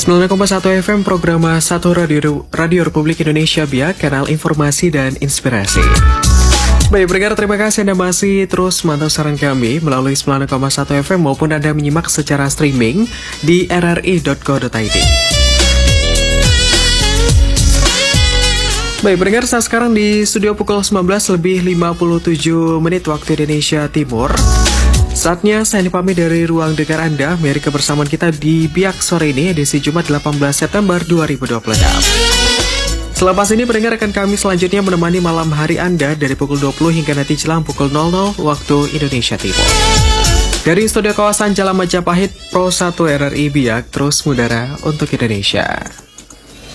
9,1 FM program 1 Radio Republik Indonesia Biak, kanal informasi dan inspirasi. Baik, pendengar, terima kasih Anda masih terus mantau saran kami melalui 9,1 FM maupun Anda menyimak secara streaming di rri.co.id. Baik, pendengar, saat sekarang di studio pukul 19:57 waktu Indonesia Timur. Saatnya saya dipamit dari ruang dengar Anda. Mari kebersamaan kita di Biak sore ini, edisi Jumat 18 September 2026. Selepas ini pendengar akan kami selanjutnya menemani malam hari Anda dari pukul 20 hingga nanti jelang pukul 00 waktu Indonesia Timur. Dari studio kawasan Jalan Majapahit, Pro 1 RRI Biak, terus mengudara untuk Indonesia.